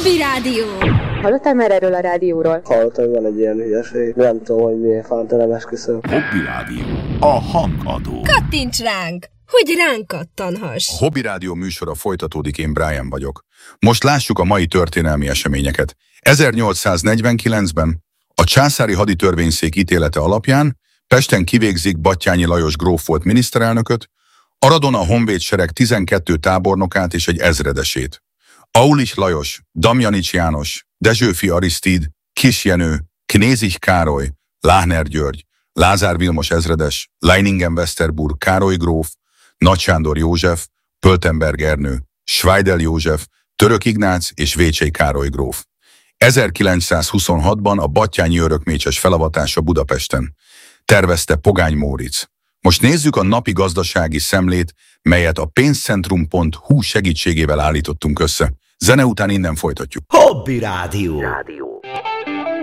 Hobby Rádió. Hallottál már erről a rádióról? Hallottam, hogy van egy ilyen hülyeség. Nem tudom, hogy miért fánta, nem esküszöm. Hobby Rádió. A hangadó. Kattints ránk, hogy ránk kattanhass. A Hobby Rádió műsora folytatódik, én Brian vagyok. Most lássuk a mai történelmi eseményeket. 1849-ben a császári haditörvényszék ítélete alapján Pesten kivégzik Batthyány Lajos gróf volt miniszterelnököt, a Radona honvédsereg 12 tábornokát és egy ezredesét. Aulich Lajos, Damjanics János, Dezsőfi Arisztid, Kiss Jenő, Knézich Károly, Láhner György, Lázár Vilmos ezredes, Leiningen-Westerburg Károly gróf, Nagy Sándor József, Pöltenberg Ernő, Schweidel József, Török Ignác és Vécsey Károly gróf. 1926-ban a batthyányi örökmécses felavatása Budapesten. Tervezte Pogány Móricz. Most nézzük a napi gazdasági szemlét, melyet a pénzcentrum.hu segítségével állítottunk össze. Zene után innen folytatjuk. Hobby Rádió.